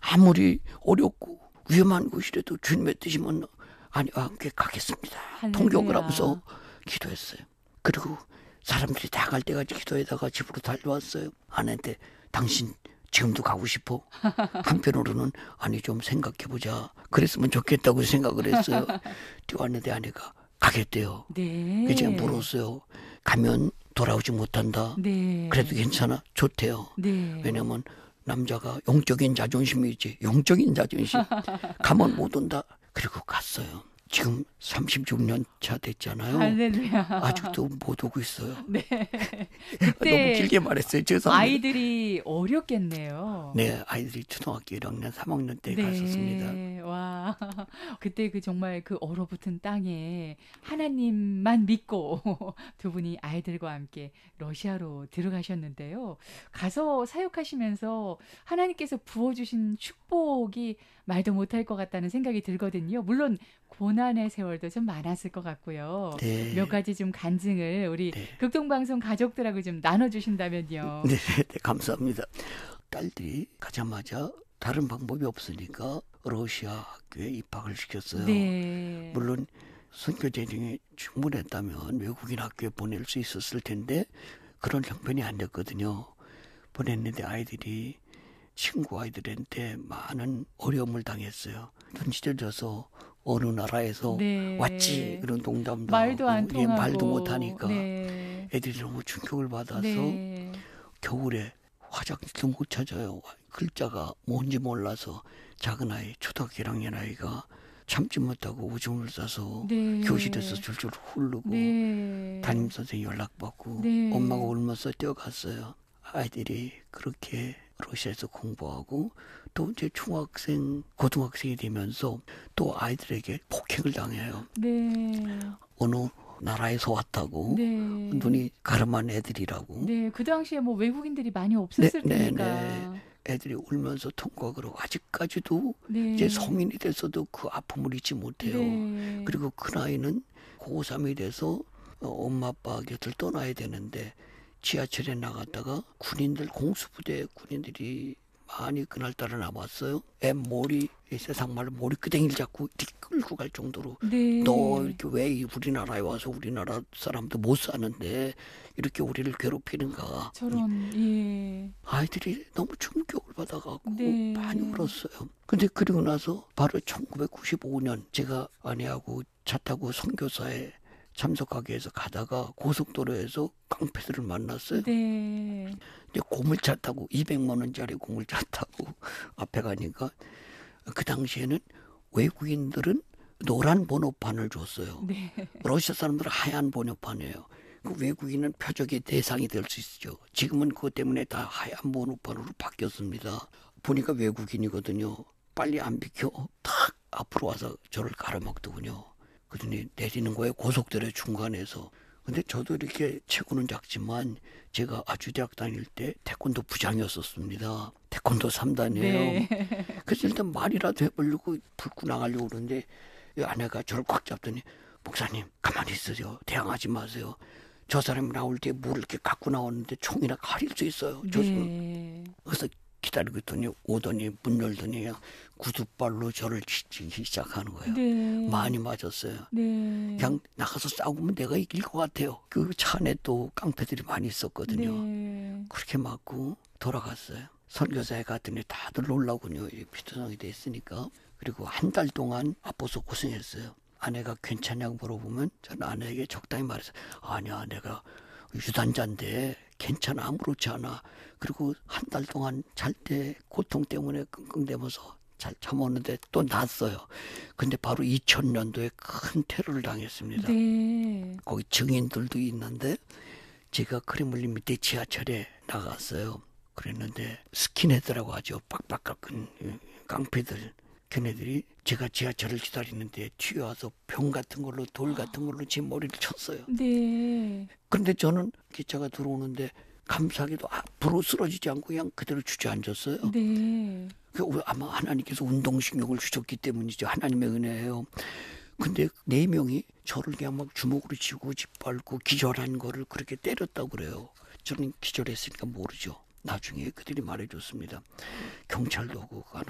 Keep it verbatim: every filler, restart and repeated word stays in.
아무리 어렵고 위험한 곳이라도 주님의 뜻이면 아내와 함께 가겠습니다. 할렐루야. 통곡을 하면서 기도했어요. 그리고 사람들이 다 갈 때까지 기도에다가 집으로 달려왔어요. 아내한테 당신 지금도 가고 싶어? 한편으로는 아니 좀 생각해보자. 그랬으면 좋겠다고 생각을 했어요. 뛰어왔는데 아내가 가겠대요. 네. 그래서 제가 물었어요. 가면 돌아오지 못한다. 네. 그래도 괜찮아? 좋대요. 네. 왜냐면 남자가 영적인 자존심이 있지. 영적인 자존심. 가면 못 온다. 그리고 갔어요. 지금 삼십육 년 차 됐잖아요. 할렐루야. 아직도 못 오고 있어요. 네. 너무 그때 길게 말했어요. 죄송합니다. 아이들이 어렸겠네요. 네, 아이들이 초등학교 일 학년, 삼 학년 때 네. 갔었습니다. 와. 그때 그 정말 그 얼어붙은 땅에 하나님만 믿고 두 분이 아이들과 함께 러시아로 들어가셨는데요. 가서 사역하시면서 하나님께서 부어주신 축복이 말도 못할 것 같다는 생각이 들거든요. 물론 고난의 세월도 좀 많았을 것 같고요. 네. 몇 가지 좀 간증을 우리 네. 극동방송 가족들하고 좀 나눠주신다면요. 네, 네, 감사합니다. 딸들이 가자마자 다른 방법이 없으니까 러시아 학교에 입학을 시켰어요. 네. 물론 선교 재능이 충분했다면 외국인 학교에 보낼 수 있었을 텐데 그런 형편이 안 됐거든요. 보냈는데 아이들이 친구 아이들한테 많은 어려움을 당했어요. 눈 찢어져서 어느 나라에서 네. 왔지 그런 농담도 말도 안 하고, 예, 통하고. 말도 못하니까 네. 애들이 너무 충격을 받아서 네. 겨울에 화장실도 못 찾아요. 글자가 뭔지 몰라서 작은 아이, 초등학교 일 학년 아이가 참지 못하고 오줌을 싸서 네. 교실에서 줄줄 흐르고 네. 담임선생님 연락받고 네. 엄마가 울면서 뛰어갔어요. 아이들이 그렇게 러시아에서 공부하고 또 이제 중학생, 고등학생이 되면서 또 아이들에게 폭행을 당해요. 네. 어느 나라에서 왔다고 네. 눈이 가름한 애들이라고. 네. 그 당시에 뭐 외국인들이 많이 없었을 네, 네, 테니까. 네. 애들이 울면서 통곡을 하고 아직까지도 네. 이제 성인이 돼서도 그 아픔을 잊지 못해요. 네. 그리고 큰아이는 고삼이 돼서 어, 엄마 아빠 곁을 떠나야 되는데 지하철에 나갔다가 군인들 공수부대 군인들이 많이 그날따라 남았어요. 애 머리 세상 말로 머리끄댕이를 잡고 이렇게 끌고 갈 정도로 네. 너 이렇게 왜 우리나라에 와서 우리나라 사람도 못 사는데 이렇게 우리를 괴롭히는가. 저런. 예. 아이들이 너무 충격을 받아갖고 네. 많이 울었어요. 근데 그리고 나서 바로 천구백구십오 년 제가 아내하고 차 타고 선교사에 참석하기 위해서 가다가 고속도로에서 깡패들을 만났어요. 네. 이제 고물차 타고 이백만 원짜리 고물차 타고 앞에 가니까 그 당시에는 외국인들은 노란 번호판을 줬어요. 네. 러시아 사람들은 하얀 번호판이에요. 그 외국인은 표적의 대상이 될 수 있죠. 지금은 그것 때문에 다 하얀 번호판으로 바뀌었습니다. 보니까 외국인이거든요. 빨리 안 비켜 탁 앞으로 와서 저를 가로막더군요. 그러더니 내리는 거예요. 고속도로 중간에서. 근데 저도 이렇게 체구는 작지만 제가 아주 대학 다닐 때 태권도 부장이었었습니다. 태권도 삼 단이에요. 네. 그래서 일단 말이라도 해보려고 불고 나가려고 그러는데 이 아내가 저를 꽉 잡더니 목사님 가만히 있으세요. 대항하지 마세요. 저 사람이 나올 때 물을 이렇게 갖고 나왔는데 총이나 가릴 수 있어요. 네. 그래서 기다리고 있더니 오더니 문 열더니 그냥 구두발로 저를 치기 시작하는 거예요. 네. 많이 맞았어요. 네. 그냥 나가서 싸우면 내가 이길 것 같아요. 그 차 안에 또 깡패들이 많이 있었거든요. 네. 그렇게 맞고 돌아갔어요. 선교사에 갔더니 다들 놀라군요. 피투성이 됐으니까. 그리고 한 달 동안 아파서 고생했어요. 아내가 괜찮냐고 물어보면 저는 아내에게 적당히 말했어요. 아니야, 내가 유단자인데 괜찮아, 아무렇지 않아. 그리고 한 달 동안 잘 때 고통 때문에 끙끙대면서 잘 참았는데 또 났어요. 근데 바로 이천 년도에 큰 테러를 당했습니다. 네. 거기 증인들도 있는데 제가 크렘린 밑에 지하철에 나갔어요. 그랬는데 스킨헤드라고 하죠. 빡빡 깎은 깡패들. 걔네들이 제가 지하철을 기다리는데 뒤에 와서 병 같은 걸로 돌 같은 걸로 제 머리를 쳤어요. 네. 그런데 저는 기차가 들어오는데 감사하게도 앞으로 쓰러지지 않고 그냥 그대로 주저앉았어요. 네. 그 아마 하나님께서 운동신경을 주셨기 때문이죠. 하나님의 은혜예요. 근데 네 명이 저를 그냥 막 주먹으로 쥐고 짓밟고 기절한 거를 그렇게 때렸다고 그래요. 저는 기절했으니까 모르죠. 나중에 그들이 말해줬습니다. 경찰도 오고 가는